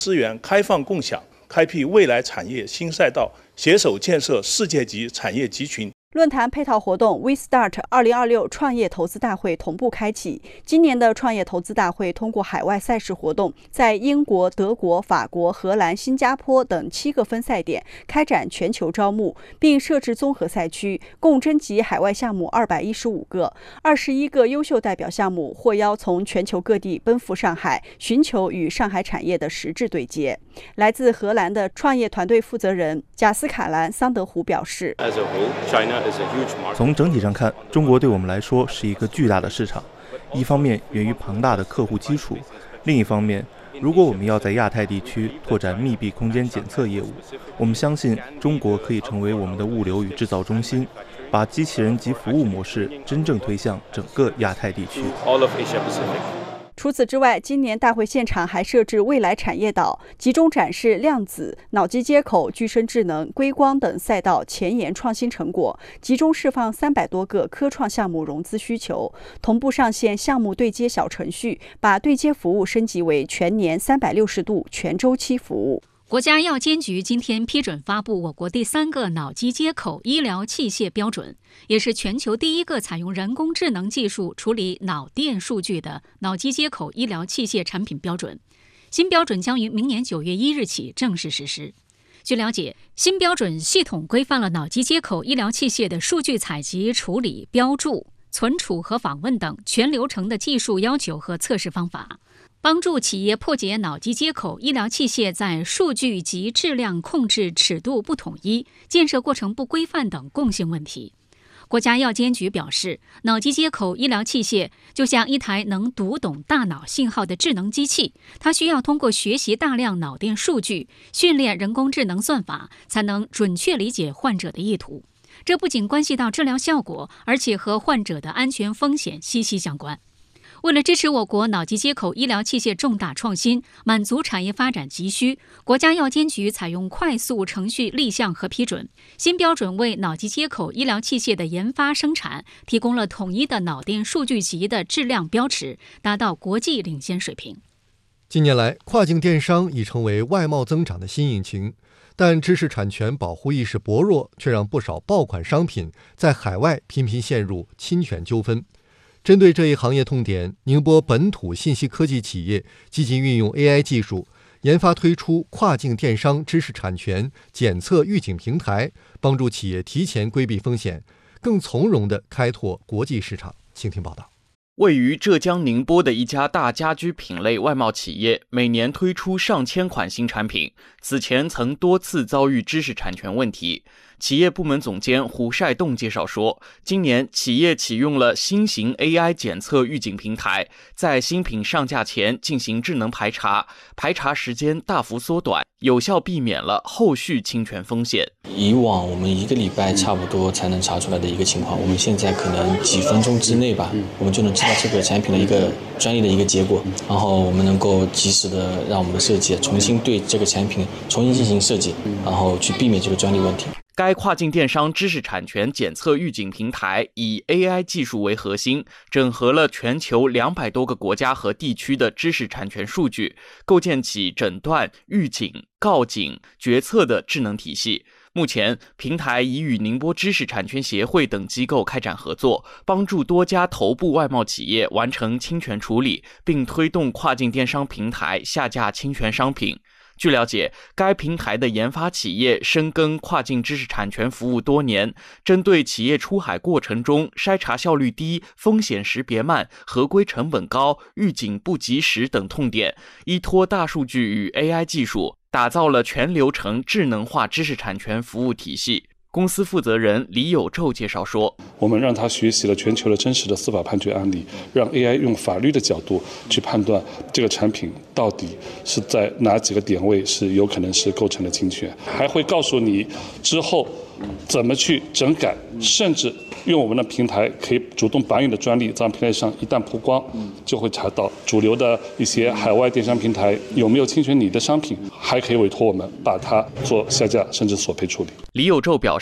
资源开放共享，开辟未来产业新赛道，携手建设世界级产业集群。 论坛配套活动 WeStart 2026创业投资大会同步开启。今年的创业投资大会通过海外赛事活动，在英国、德国、法国、荷兰、新加坡等7个分赛点开展全球招募，并设置综合赛区，共征集海外项目215个。21个优秀代表项目获邀从全球各地奔赴上海，寻求与上海产业的实质对接。来自荷兰的创业团队负责人贾斯卡兰·桑德胡表示， 从整体上看，中国对我们来说是一个巨大的市场。一方面源于庞大的客户基础，另一方面，如果我们要在亚太地区拓展密闭空间检测业务，我们相信中国可以成为我们的物流与制造中心，把机器人及服务模式真正推向整个亚太地区。 除此之外，今年大会现场还设置未来产业岛，集中展示量子、脑机接口、具身智能、硅光等赛道前沿创新成果，集中释放300多个科创项目融资需求，同步上线项目对接小程序，把对接服务升级为全年360度全周期服务。 国家药监局今天批准发布我国第3个脑机接口医疗器械标准，也是全球第1个采用人工智能技术处理脑电数据的脑机接口医疗器械产品标准。新标准将于明年9月1日起正式实施。据了解，新标准系统规范了脑机接口医疗器械的数据采集、处理、标注、存储和访问等全流程的技术要求和测试方法，帮助企业破解脑机接口医疗器械在数据及质量控制尺度不统一、建设过程不规范等共性问题。国家药监局表示，脑机接口医疗器械就像一台能读懂大脑信号的智能机器，它需要通过学习大量脑电数据，训练人工智能算法，才能准确理解患者的意图。这不仅关系到治疗效果，而且和患者的安全风险息息相关。为了支持我国脑机接口医疗器械重大创新，满足产业发展急需，国家药监局采用快速程序立项和批准新标准，为脑机接口医疗器械的研发生产提供了统一的脑电数据集的质量标尺，达到国际领先水平。 近年来，跨境电商已成为外贸增长的新引擎，但知识产权保护意识薄弱，却让不少爆款商品在海外频频陷入侵权纠纷。针对这一行业痛点，宁波本土信息科技企业积极运用 AI 技术，研发推出跨境电商知识产权检测预警平台，帮助企业提前规避风险，更从容地开拓国际市场。请听报道。 位于浙江宁波的一家大家居品类外贸企业，每年推出上千款新产品，此前曾多次遭遇知识产权问题。企业部门总监胡晒栋介绍说，今年企业启用了新型 AI 检测预警平台，在新品上架前进行智能排查，排查时间大幅缩短，有效避免了后续侵权风险。 以往我们1个礼拜差不多才能查出来的一个情况，我们现在可能几分钟之内吧，我们就能知道这个产品的一个专利的一个结果，然后我们能够及时的让我们的设计重新对这个产品重新进行设计，然后去避免这个专利问题。 该跨境电商知识产权检测预警平台以 AI 技术为核心，整合了全球200多个国家和地区的知识产权数据，构建起诊断、预警、告警、决策的智能体系。目前，平台已与宁波知识产权协会等机构开展合作，帮助多家头部外贸企业完成侵权处理，并推动跨境电商平台下架侵权商品。据了解，该平台的研发企业深耕跨境知识产权服务多年，针对企业出海过程中筛查效率低、风险识别慢、合规成本高、预警不及时等痛点，依托大数据与 AI 技术，打造了全流程智能化知识产权服务体系。公司负责人李有宙介绍说， 我们让他学习了全球的真实的司法判决案例，让 AI 用法律的角度去判断这个产品到底是在哪几个点位是有可能是构成了侵权，还会告诉你之后怎么去整改，甚至用我们的平台可以主动把你的专利在平台上一旦曝光，就会查到主流的一些海外电商平台有没有侵权你的商品，还可以委托我们把它做下架甚至索赔处理。 李有宙表示，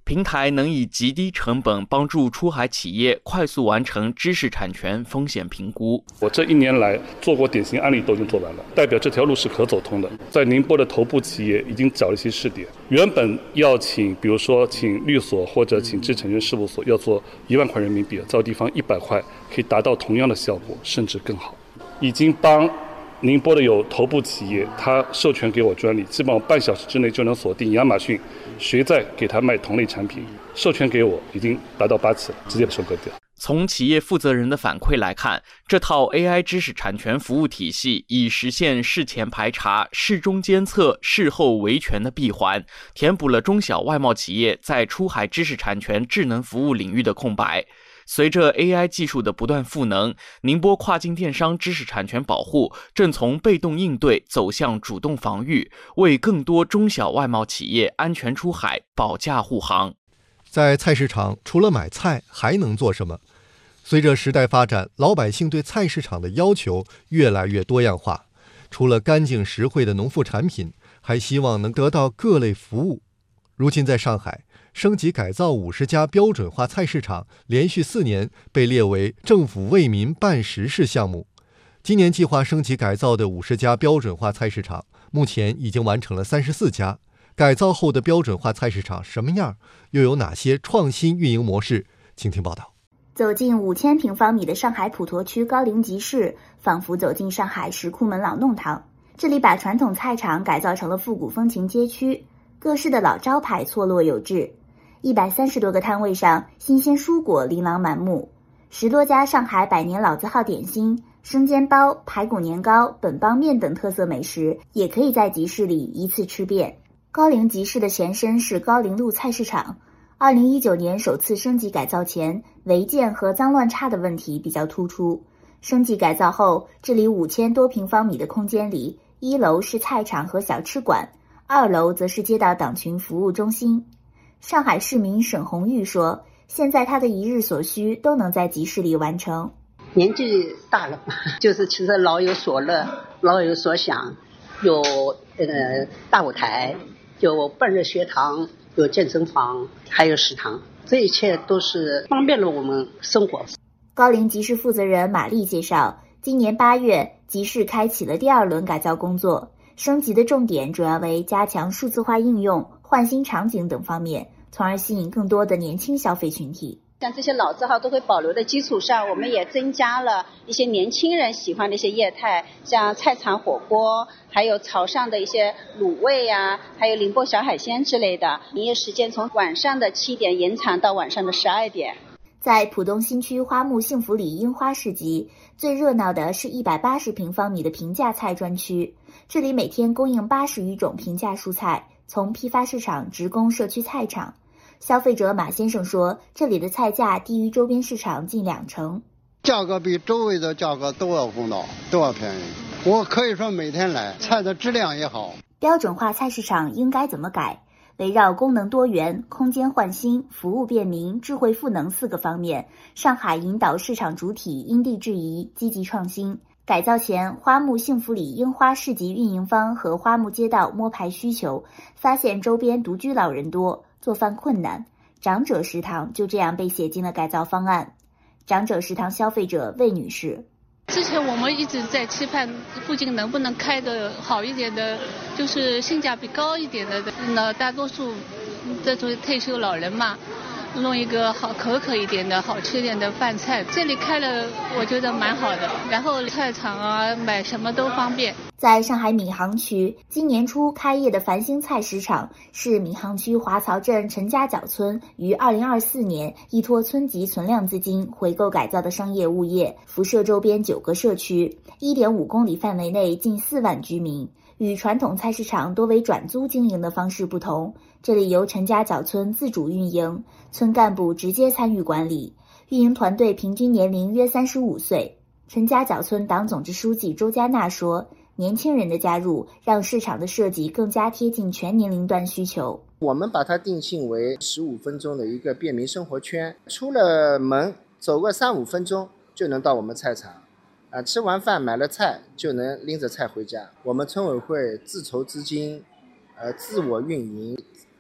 平台能以极低成本帮助出海企业快速完成知识产权风险评估。 我这1年来做过典型案例都已经做完了，代表这条路是可走通的。在宁波的头部企业已经找了一些试点，原本要比如说请律所或者请知识产权事务所要做1万块人民币，造地方100块可以达到同样的效果，甚至更好。已经帮宁波的有头部企业，他授权给我专利，基本上半小时之内就能锁定亚马逊谁在给他卖同类产品，授权给我已经达到8起了，直接收割掉。 从企业负责人的反馈来看，这套 AI 知识产权服务体系已实现事前排查、事中监测、事后维权的闭环，填补了中小外贸企业在出海知识产权智能服务领域的空白。随着 AI 技术的不断赋能，宁波跨境电商知识产权保护正从被动应对走向主动防御，为更多中小外贸企业安全出海保驾护航。 在菜市场，除了买菜还能做什么？随着时代发展，老百姓对菜市场的要求越来越多样化，除了干净实惠的农副产品，还希望能得到各类服务。如今在上海，升级改造50家标准化菜市场连续4年被列为政府为民办实事项目。今年计划升级改造的50家标准化菜市场，目前已经完成了34家。改造后的标准化菜市场什么样？又有哪些创新运营模式？请听报道。 走进5000平方米的上海普陀区高陵集市，仿佛走进上海石库门老弄堂。这里把传统菜场改造成了复古风情街区，各式的老招牌错落有致。130多个摊位上，新鲜蔬果琳琅满目，10多家上海百年老字号点心、生煎包、排骨年糕、本帮面等特色美食，也可以在集市里一次吃遍。高陵集市的前身是高陵路菜市场，2019年首次升级改造前，违建和脏乱差的问题比较突出。升级改造后，这里5000多平方米的空间里，1楼是菜场和小吃馆，2楼则是街道党群服务中心。上海市民沈红玉说，现在他的一日所需都能在集市里完成。 年纪大了嘛，就是其实老有所乐，老有所想，有大舞台，有半日学堂，有健身房，还有食堂，这一切都是方便了我们生活。 高陵集市负责人马丽介绍，今年8月，集市开启了第2轮改造工作，升级的重点主要为加强数字化应用、换新场景等方面，从而吸引更多的年轻消费群体。 像这些老字号都会保留的基础上，我们也增加了一些年轻人喜欢的一些业态，像菜场火锅，还有潮汕的一些卤味啊，还有宁波小海鲜之类的。营业时间从晚上的7点延长到晚上的12点。 在浦东新区花木幸福里樱花市集，最热闹的是180平方米的平价菜专区，这里每天供应80余种平价蔬菜，从批发市场直供社区菜场。消费者马先生说，这里的菜价低于周边市场近20%， 价格比周围的价格都要公道，都要便宜。我可以说每天来，菜的质量也好。 标准化菜市场应该怎么改？围绕功能多元、空间焕新、服务便民、智慧赋能4个方面，上海引导市场主体因地制宜，积极创新。改造前，花木幸福里樱花市集运营方和花木街道摸排需求，发现周边独居老人多，做饭困难，长者食堂就这样被写进了改造方案。长者食堂消费者魏女士， 之前我们一直在期盼附近能不能开的好一点的，就是性价比高一点的，那大多数这种退休老人嘛，弄一个好可口一点的好吃一点的饭菜，这里开了我觉得蛮好的，然后菜场啊买什么都方便。 在上海闵行区，今年初开业的繁星菜市场是闵行区华漕镇陈家角村于2024年依托村级存量资金回购改造的商业物业，辐射周边9个社区，1.5公里范围内近4万居民。与传统菜市场多为转租经营的方式不同，这里由陈家角村自主运营，村干部直接参与管理，运营团队平均年龄约35岁。陈家角村党总支书记周佳娜说，年轻人的加入让市场的设计更加贴近全年龄段需求。 我们把它定性为15分钟的一个便民生活圈，出了门走个3-5分钟就能到我们菜场。吃完饭买了菜就能拎着菜回家。我们村委会自筹资金，自我运营，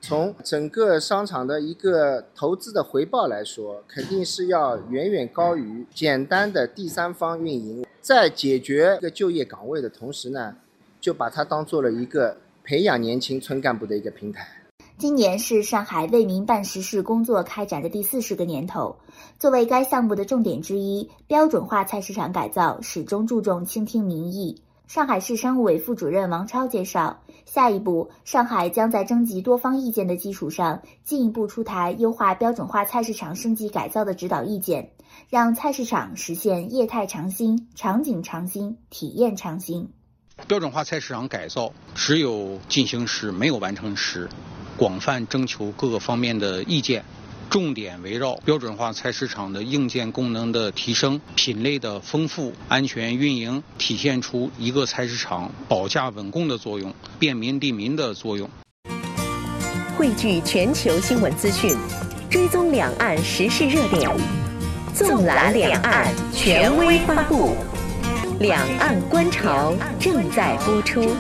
从整个商场的一个投资的回报来说，肯定是要远远高于简单的第三方运营。在解决一个就业岗位的同时呢，就把它当做了一个培养年轻村干部的一个平台。 今年是上海为民办实事工作开展的第40个年头。作为该项目的重点之一，标准化菜市场改造始终注重倾听民意。上海市商务委副主任王超介绍，下一步上海将在征集多方意见的基础上，进一步出台优化标准化菜市场升级改造的指导意见，让菜市场实现业态创新、场景创新、体验创新。 标准化菜市场改造只有进行时没有完成时，广泛征求各个方面的意见，重点围绕标准化菜市场的硬件功能的提升、品类的丰富、安全运营，体现出一个菜市场保价稳供的作用、便民利民的作用。 汇聚全球新闻资讯，追踪两岸时事热点，纵览两岸，权威发布。两岸观潮正在播出。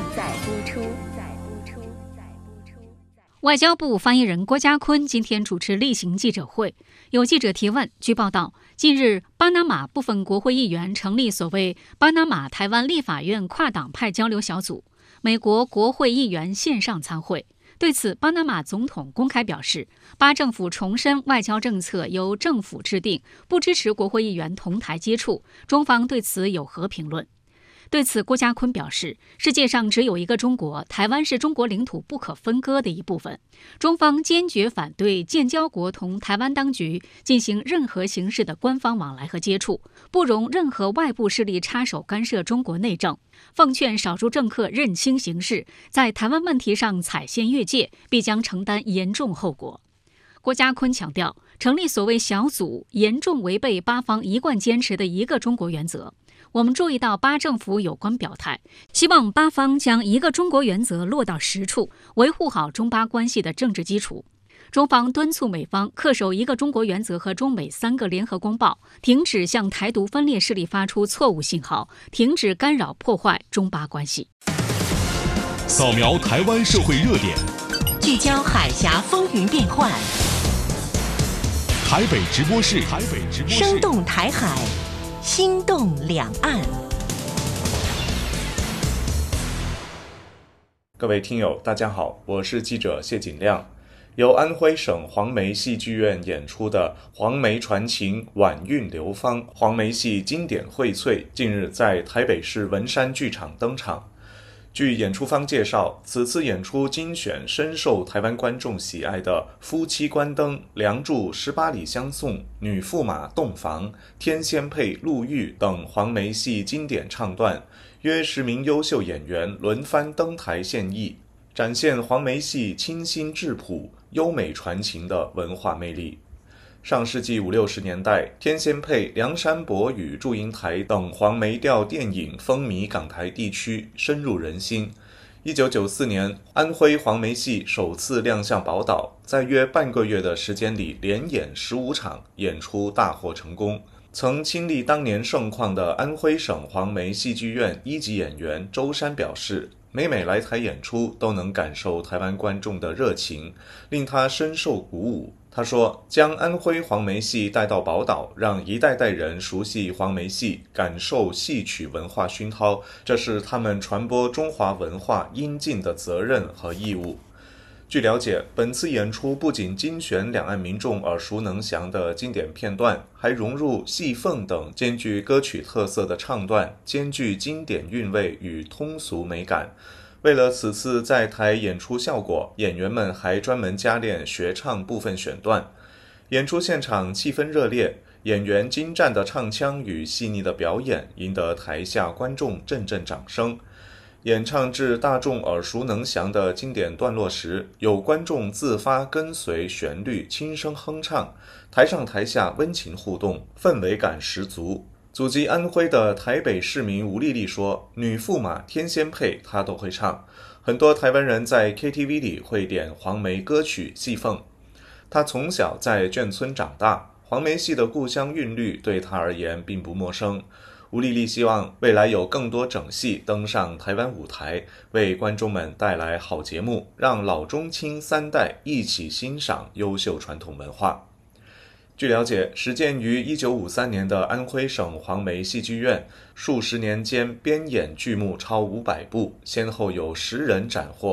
外交部发言人郭家坤今天主持例行记者会，有记者提问。据报道，近日巴拿马部分国会议员成立所谓巴拿马台湾立法院跨党派交流小组，美国国会议员线上参会。对此，巴拿马总统公开表示，巴政府重申外交政策由政府制定，不支持国会议员同台接触，中方对此有何评论？对此，郭家坤表示，世界上只有一个中国，台湾是中国领土不可分割的一部分。中方坚决反对建交国同台湾当局进行任何形式的官方往来和接触，不容任何外部势力插手干涉中国内政。奉劝少数政客认清形势，在台湾问题上踩线越界，必将承担严重后果。郭家坤强调，成立所谓小组严重违背巴方一贯坚持的一个中国原则。我们注意到巴政府有关表态，希望巴方将一个中国原则落到实处，维护好中巴关系的政治基础。中方敦促美方恪守一个中国原则和中美3个联合公报，停止向台独分裂势力发出错误信号，停止干扰破坏中巴关系。 扫描台湾社会热点， 聚焦海峡风云变幻， 台北直播室， 生动台海，心动两岸。 各位听友，大家好，我是记者谢景亮。由安徽省黄梅戏剧院演出的《黄梅传情晚韵流芳》黄梅戏经典荟萃近日在台北市文山剧场登场。据演出方介绍，此次演出精选深受台湾观众喜爱的夫妻关灯、梁祝18里相送、女驸马洞房、天仙配陆玉等黄梅戏经典唱段，约10名优秀演员轮番登台献艺，展现黄梅戏清新质朴、优美传情的文化魅力。上世纪50、60年代，天仙配、梁山伯与祝英台等黄梅调电影风靡港台地区，深入人心。1994年，安徽黄梅戏首次亮相宝岛，在约半个月的时间里连演15场，演出大获成功。曾亲历当年盛况的安徽省黄梅戏剧院1级演员周山表示，每来台演出都能感受台湾观众的热情，令他深受鼓舞。他说，将安徽黄梅戏带到宝岛，让一代代人熟悉黄梅戏，感受戏曲文化熏陶，这是他们传播中华文化应尽的责任和义务。据了解，本次演出不仅精选两岸民众耳熟能详的经典片段，还融入戏凤等兼具歌曲特色的唱段，兼具经典韵味与通俗美感。为了此次在台演出效果，演员们还专门加练学唱部分选段。演出现场气氛热烈，演员精湛的唱腔与细腻的表演赢得台下观众阵阵掌声。演唱至大众耳熟能详的经典段落时，有观众自发跟随旋律轻声哼唱，台上台下温情互动，氛围感十足。祖籍安徽的台北市民吴丽丽说，女驸马、天仙配她都会唱，很多台湾人在 KTV 里会点黄梅歌曲戏凤。她从小在眷村长大，黄梅戏的故乡韵律对她而言并不陌生。 吴丽丽希望未来有更多整戏登上台湾舞台，为观众们带来好节目，让老中青三代一起欣赏优秀传统文化。据了解，始建于1953年的安徽省黄梅戏剧院，数十年间编演剧目超500部，先后有10人斩获